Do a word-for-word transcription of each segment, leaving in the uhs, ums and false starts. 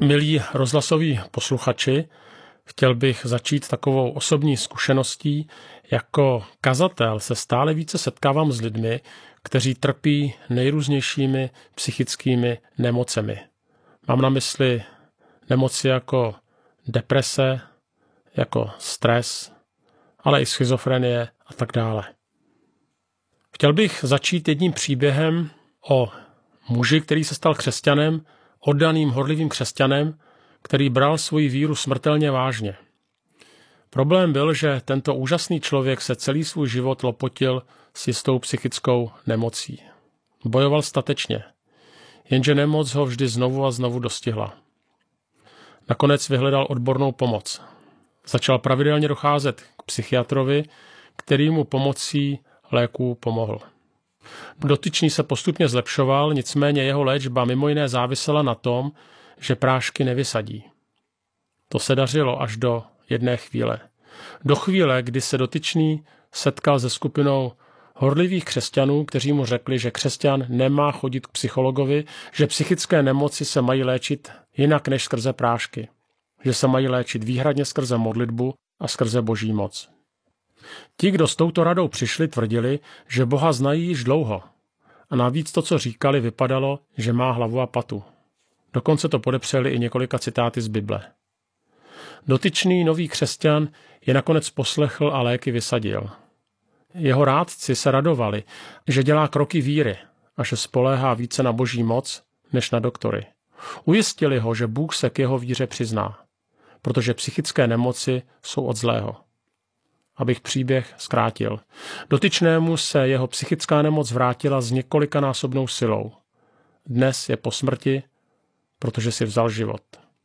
Milí rozhlasoví posluchači, chtěl bych začít takovou osobní zkušeností. Jako kazatel se stále více setkávám s lidmi, kteří trpí nejrůznějšími psychickými nemocemi. Mám na mysli nemoci jako deprese, jako stres, ale i schizofrenie a tak dále. Chtěl bych začít jedním příběhem o muži, který se stal křesťanem, oddaným horlivým křesťanem, který bral svoji víru smrtelně vážně. Problém byl, že tento úžasný člověk se celý svůj život lopotil s jistou psychickou nemocí. Bojoval statečně, jenže nemoc ho vždy znovu a znovu dostihla. Nakonec vyhledal odbornou pomoc. Začal pravidelně docházet k psychiatrovi, který mu pomocí léků pomohl. Dotyčný se postupně zlepšoval, nicméně jeho léčba mimo jiné závisela na tom, že prášky nevysadí. To se dařilo až do jedné chvíle. Do chvíle, kdy se dotyčný setkal se skupinou horlivých křesťanů, kteří mu řekli, že křesťan nemá chodit k psychologovi, že psychické nemoci se mají léčit jinak než skrze prášky, že se mají léčit výhradně skrze modlitbu a skrze boží moc. Ti, kdo s touto radou přišli, tvrdili, že Boha znají již dlouho a navíc to, co říkali, vypadalo, že má hlavu a patu. Dokonce to podepřeli i několika citáty z Bible. Dotyčný nový křesťan je nakonec poslechl a léky vysadil. Jeho rádci se radovali, že dělá kroky víry a že spoléhá více na boží moc než na doktory. Ujistili ho, že Bůh se k jeho víře přizná, protože psychické nemoci jsou od zlého. Abych příběh zkrátil. Dotyčnému se jeho psychická nemoc vrátila s několikanásobnou silou. Dnes je po smrti, protože si vzal život.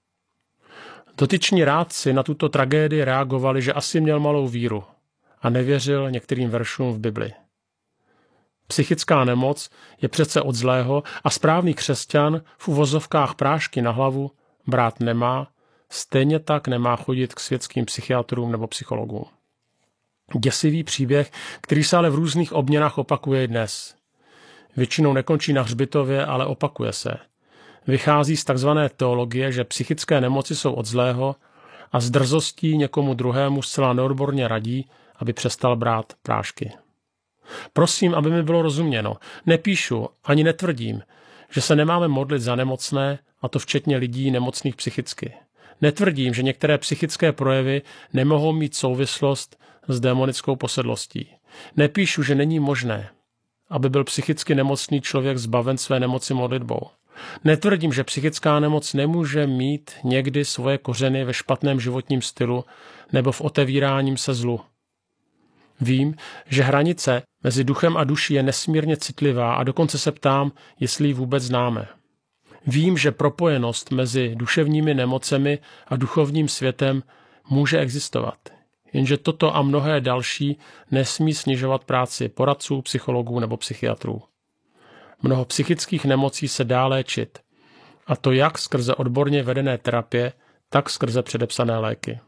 Dotyční rádci na tuto tragédii reagovali, že asi měl malou víru a nevěřil některým veršům v Bibli. Psychická nemoc je přece od zlého a správný křesťan v uvozovkách prášky na hlavu brát nemá, stejně tak nemá chodit k světským psychiatrům nebo psychologům. Děsivý příběh, který se ale v různých obměnách opakuje i dnes. Většinou nekončí na hřbitově, ale opakuje se. Vychází z takzvané teologie, že psychické nemoci jsou od zlého a s drzostí někomu druhému zcela neodborně radí, aby přestal brát prášky. Prosím, aby mi bylo rozuměno, nepíšu ani netvrdím, že se nemáme modlit za nemocné, a to včetně lidí nemocných psychicky. Netvrdím, že některé psychické projevy nemohou mít souvislost s démonickou posedlostí. Nepíšu, že není možné, aby byl psychicky nemocný člověk zbaven své nemoci modlitbou. Netvrdím, že psychická nemoc nemůže mít někdy svoje kořeny ve špatném životním stylu nebo v otevíráním se zlu. Vím, že hranice mezi duchem a duší je nesmírně citlivá a dokonce se ptám, jestli ji vůbec známe. Vím, že propojenost mezi duševními nemocemi a duchovním světem může existovat. Jenže toto a mnohé další nesmí snižovat práci poradců, psychologů nebo psychiatrů. Mnoho psychických nemocí se dá léčit, a to jak skrze odborně vedené terapie, tak skrze předepsané léky.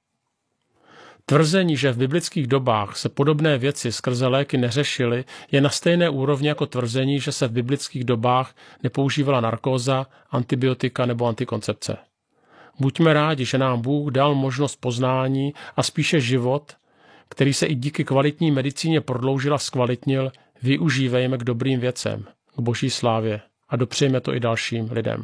Tvrzení, že v biblických dobách se podobné věci skrze léky neřešily, je na stejné úrovni jako tvrzení, že se v biblických dobách nepoužívala narkóza, antibiotika nebo antikoncepce. Buďme rádi, že nám Bůh dal možnost poznání a spíše život, který se i díky kvalitní medicíně prodloužil a zkvalitnil, využívejme k dobrým věcem, k boží slávě a dopřejme to i dalším lidem.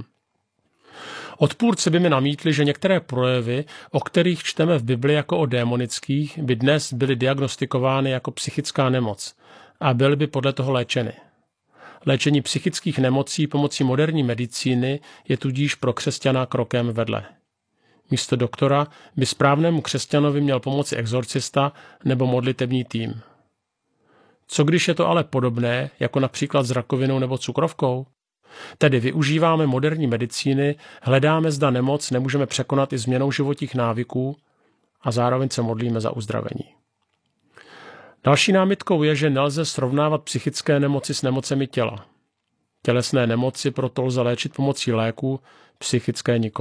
Odpůrci by mi namítli, že některé projevy, o kterých čteme v Bibli jako o démonických, by dnes byly diagnostikovány jako psychická nemoc a byly by podle toho léčeny. Léčení psychických nemocí pomocí moderní medicíny je tudíž pro křesťana krokem vedle. Místo doktora by správnému křesťanovi měl pomoci exorcista nebo modlitební tým. Co když je to ale podobné, jako například s rakovinou nebo cukrovkou? Tedy využíváme moderní medicíny, hledáme, zda nemoc nemůžeme překonat i změnou životních návyků a zároveň se modlíme za uzdravení. Další námitkou je, že nelze srovnávat psychické nemoci s nemocemi těla. Tělesné nemoci proto lze léčit pomocí léků, psychické nikoli.